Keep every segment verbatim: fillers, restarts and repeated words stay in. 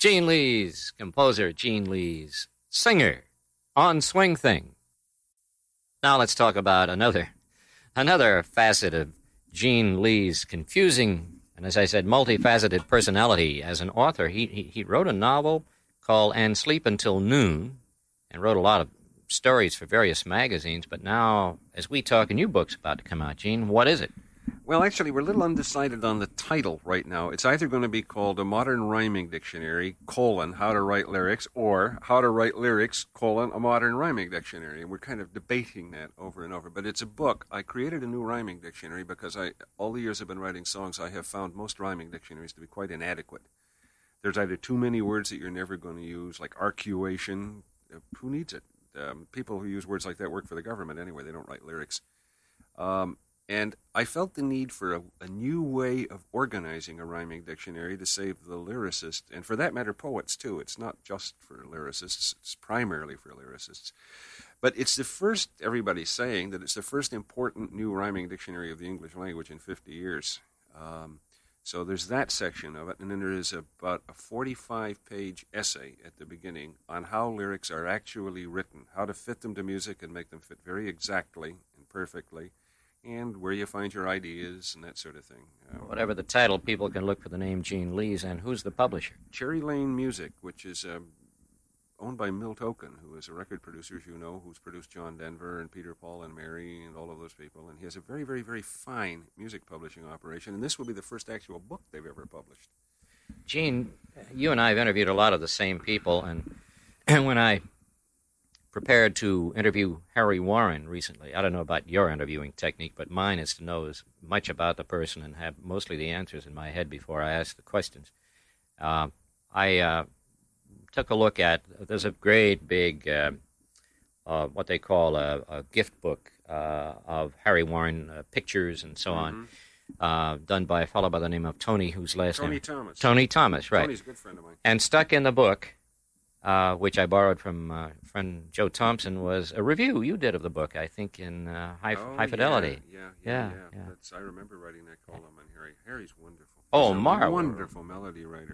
Gene Lees, composer Gene Lees, singer on Swing Thing. Now let's talk about another another facet of Gene Lee's confusing and, as I said, multifaceted personality as an author. He, he, he wrote a novel called And Sleep Until Noon and wrote a lot of stories for various magazines, but now, as we talk, a new book's about to come out. Gene, what is it? Well, actually, we're a little undecided on the title right now. It's either going to be called A Modern Rhyming Dictionary, colon, How to Write Lyrics, or How to Write Lyrics, colon, A Modern Rhyming Dictionary. And we're kind of debating that over and over. But it's a book. I created a new rhyming dictionary because I, all the years I've been writing songs, I have found most rhyming dictionaries to be quite inadequate. There's either too many words that you're never going to use, like arcuation. Uh, who needs it? Um, people who use words like that work for the government anyway. They don't write lyrics. Um... And I felt the need for a, a new way of organizing a rhyming dictionary to save the lyricist, and for that matter, poets, too. It's not just for lyricists. It's primarily for lyricists. But it's the first, everybody's saying, that it's the first important new rhyming dictionary of the English language in fifty years. Um, so there's that section of it, and then there is about a forty-five page essay at the beginning on how lyrics are actually written, how to fit them to music and make them fit very exactly and perfectly, and where you find your ideas and that sort of thing. Uh, Whatever the title, people can look for the name Gene Lees. And who's the publisher? Cherry Lane Music, which is uh, owned by Milt Okun, who is a record producer, as you know, who's produced John Denver and Peter, Paul, and Mary and all of those people. And he has a very, very, very fine music publishing operation. And this will be the first actual book they've ever published. Gene, you and I have interviewed a lot of the same people. And, and when I prepared to interview Harry Warren recently. I don't know about your interviewing technique, but mine is to know as much about the person and have mostly the answers in my head before I ask the questions. Uh, I uh, took a look at, there's a great big, uh, uh, what they call a, a gift book uh, of Harry Warren uh, pictures and so on, mm-hmm. uh, done by a fellow by the name of Tony, whose last Tony name... Tony Thomas. Tony Thomas, right. Tony's a good friend of mine. And stuck in the book, Uh, which I borrowed from uh, friend Joe Thompson, was a review you did of the book, I think, in uh, High, oh, High Fidelity. Yeah, yeah, yeah. yeah, yeah. yeah. That's, I remember writing that column on Harry. Harry's wonderful. Oh, He's a marvelous. wonderful melody writer.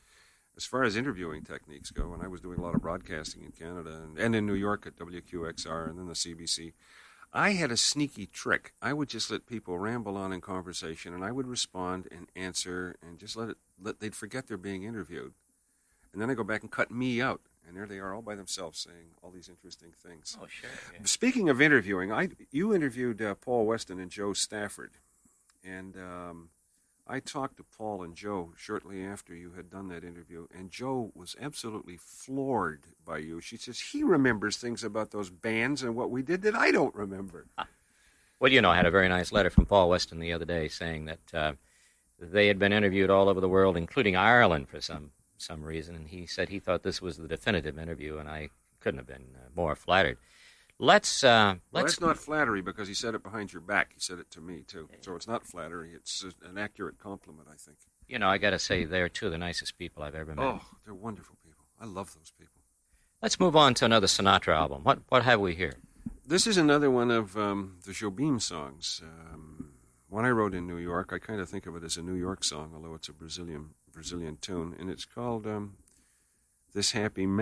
As far as interviewing techniques go, and I was doing a lot of broadcasting in Canada and, and in New York at W Q X R and then the C B C, I had a sneaky trick. I would just let people ramble on in conversation, and I would respond and answer and just let it. Let they'd forget they're being interviewed, and then I go back and cut me out. And there they are all by themselves saying all these interesting things. Oh, sure. Yeah. Speaking of interviewing, I you interviewed uh, Paul Weston and Joe Stafford. And um, I talked to Paul and Joe shortly after you had done that interview. And Joe was absolutely floored by you. She says he remembers things about those bands and what we did that I don't remember. Ah. Well, you know, I had a very nice letter from Paul Weston the other day saying that uh, they had been interviewed all over the world, including Ireland for some some reason, and he said he thought this was the definitive interview, and I couldn't have been uh, more flattered. Let's, uh, well, let's... that's not flattery, because he said it behind your back. He said it to me, too. So it's not flattery. It's an accurate compliment, I think. You know, I got to say, they're two of the nicest people I've ever met. Oh, they're wonderful people. I love those people. Let's move on to another Sinatra album. What what have we here? This is another one of um, the Jobim songs. Um, one I wrote in New York. I kind of think of it as a New York song, although it's a Brazilian Brazilian tune, and it's called um, This Happy Man.